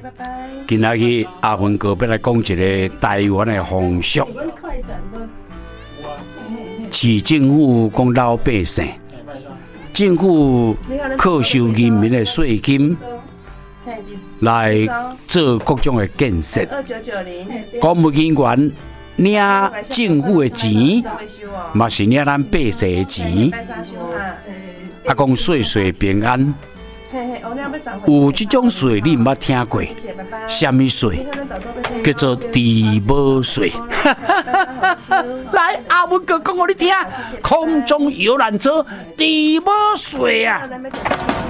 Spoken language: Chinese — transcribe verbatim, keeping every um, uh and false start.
今仔日阿文哥要来讲一个台湾的风俗，市政府讲老百姓，政府课收人民的税金来做各种的建设。公务人员领政府的钱，嘛是领咱百姓的钱。啊，讲岁岁平安。有这种税你毋捌听过？什么税？叫做地保税。来，阿文哥讲互你听，空中游览车地保税啊！